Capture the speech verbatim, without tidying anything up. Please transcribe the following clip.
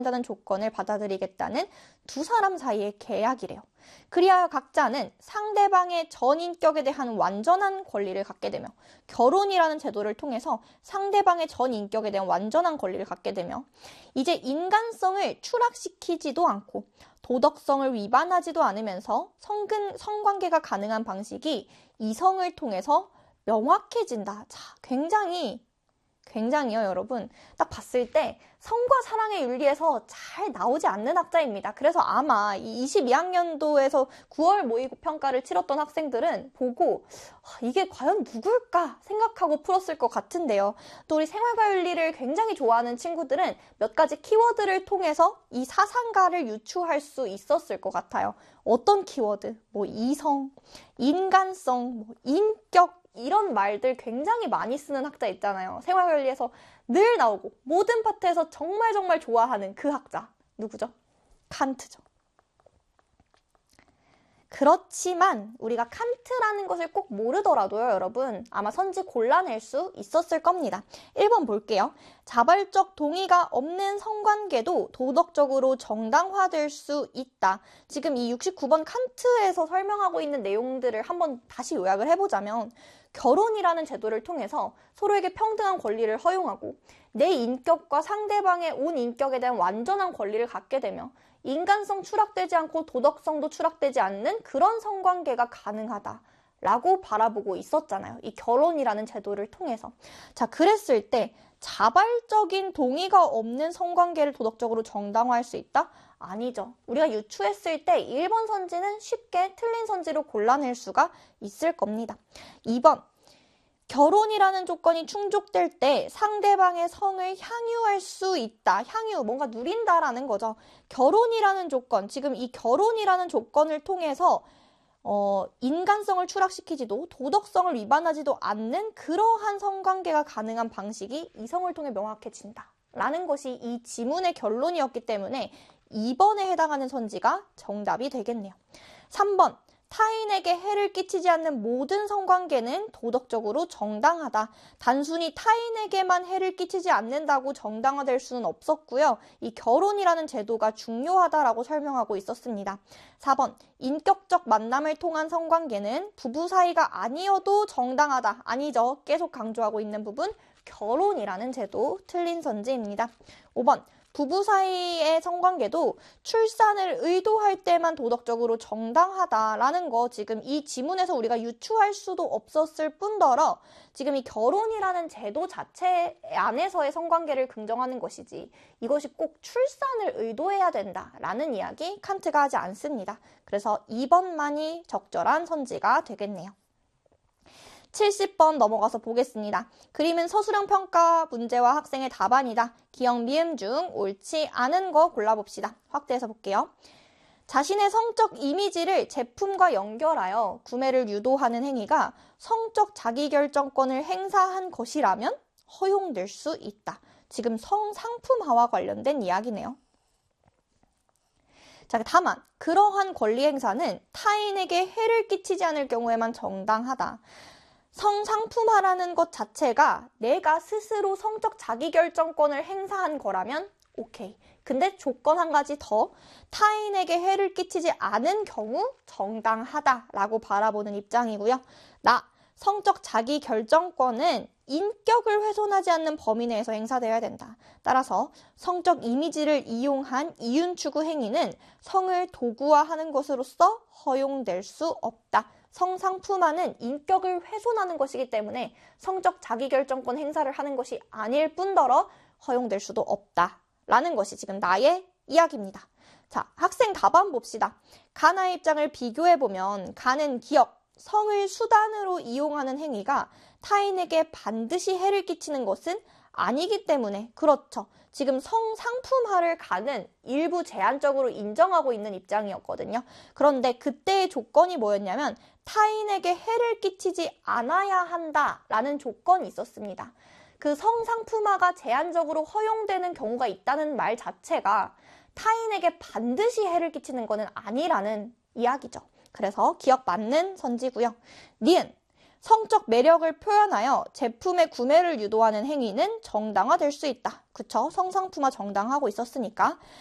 다는 조건을 받아들이겠다는 두 사람 사이의 계약이래요. 그리하여 각자는 상대방의 전인격에 대한 완전한 권리를 갖게 되며 결혼이라는 제도를 통해서 상대방의 전인격에 대한 완전한 권리를 갖게 되며 이제 인간성을 추락시키지도 않고 도덕성을 위반하지도 않으면서 성근, 성관계가 가능한 방식이 이성을 통해서 명확해진다. 자, 굉장히 굉장히요, 여러분. 딱 봤을 때 성과 사랑의 윤리에서 잘 나오지 않는 학자입니다. 그래서 아마 이 이십이 학년도에서 구월 모의고평가를 치렀던 학생들은 보고 이게 과연 누굴까 생각하고 풀었을 것 같은데요. 또 우리 생활과 윤리를 굉장히 좋아하는 친구들은 몇 가지 키워드를 통해서 이 사상가를 유추할 수 있었을 것 같아요. 어떤 키워드? 뭐 이성, 인간성, 뭐 인격, 이런 말들 굉장히 많이 쓰는 학자 있잖아요. 생활관리에서 늘 나오고 모든 파트에서 정말 정말 좋아하는 그 학자. 누구죠? 칸트죠. 그렇지만 우리가 칸트라는 것을 꼭 모르더라도요, 여러분 아마 선지 골라낼 수 있었을 겁니다. 일 번 볼게요. 자발적 동의가 없는 성관계도 도덕적으로 정당화될 수 있다. 지금 이 육십구 번 칸트에서 설명하고 있는 내용들을 한번 다시 요약을 해보자면 결혼이라는 제도를 통해서 서로에게 평등한 권리를 허용하고 내 인격과 상대방의 온 인격에 대한 완전한 권리를 갖게 되며 인간성 추락되지 않고 도덕성도 추락되지 않는 그런 성관계가 가능하다라고 바라보고 있었잖아요. 이 결혼이라는 제도를 통해서. 자, 그랬을 때 자발적인 동의가 없는 성관계를 도덕적으로 정당화할 수 있다? 아니죠. 우리가 유추했을 때 일 번 선지는 쉽게 틀린 선지로 골라낼 수가 있을 겁니다. 이 번. 결혼이라는 조건이 충족될 때 상대방의 성을 향유할 수 있다. 향유, 뭔가 누린다라는 거죠. 결혼이라는 조건, 지금 이 결혼이라는 조건을 통해서 어, 인간성을 추락시키지도 도덕성을 위반하지도 않는 그러한 성관계가 가능한 방식이 이성을 통해 명확해진다. 라는 것이 이 지문의 결론이었기 때문에 이 번에 해당하는 선지가 정답이 되겠네요. 삼 번. 타인에게 해를 끼치지 않는 모든 성관계는 도덕적으로 정당하다. 단순히 타인에게만 해를 끼치지 않는다고 정당화될 수는 없었고요. 이 결혼이라는 제도가 중요하다라고 설명하고 있었습니다. 사 번. 인격적 만남을 통한 성관계는 부부 사이가 아니어도 정당하다. 아니죠. 계속 강조하고 있는 부분. 결혼이라는 제도 틀린 선지입니다. 오 번. 부부 사이의 성관계도 출산을 의도할 때만 도덕적으로 정당하다라는 거 지금 이 지문에서 우리가 유추할 수도 없었을 뿐더러 지금 이 결혼이라는 제도 자체 안에서의 성관계를 긍정하는 것이지 이것이 꼭 출산을 의도해야 된다라는 이야기 칸트가 하지 않습니다. 그래서 이 번만이 적절한 선지가 되겠네요. 칠십 번 넘어가서 보겠습니다. 그림은 서술형 평가 문제와 학생의 답안이다. 기억, 미음 중 옳지 않은 거 골라봅시다. 확대해서 볼게요. 자신의 성적 이미지를 제품과 연결하여 구매를 유도하는 행위가 성적 자기결정권을 행사한 것이라면 허용될 수 있다. 지금 성상품화와 관련된 이야기네요. 자, 다만 그러한 권리 행사는 타인에게 해를 끼치지 않을 경우에만 정당하다. 성상품화라는 것 자체가 내가 스스로 성적 자기결정권을 행사한 거라면 오케이. 근데 조건 한 가지 더, 타인에게 해를 끼치지 않은 경우 정당하다라고 바라보는 입장이고요. 나, 성적 자기결정권은 인격을 훼손하지 않는 범위 내에서 행사되어야 된다. 따라서 성적 이미지를 이용한 이윤 추구 행위는 성을 도구화하는 것으로서 허용될 수 없다. 성상품화는 인격을 훼손하는 것이기 때문에 성적 자기결정권 행사를 하는 것이 아닐 뿐더러 허용될 수도 없다라는 것이 지금 나의 이야기입니다. 자, 학생 답안 봅시다. 가나의 입장을 비교해보면 가는 기억, 성을 수단으로 이용하는 행위가 타인에게 반드시 해를 끼치는 것은 아니기 때문에 그렇죠. 지금 성상품화를 가는 일부 제한적으로 인정하고 있는 입장이었거든요. 그런데 그때의 조건이 뭐였냐면 타인에게 해를 끼치지 않아야 한다라는 조건이 있었습니다. 그 성상품화가 제한적으로 허용되는 경우가 있다는 말 자체가 타인에게 반드시 해를 끼치는 것은 아니라는 이야기죠. 그래서 기억 맞는 선지고요. 니은, 성적 매력을 표현하여 제품의 구매를 유도하는 행위는 정당화될 수 있다. 그쵸? 성상품화 정당하고 있었으니까.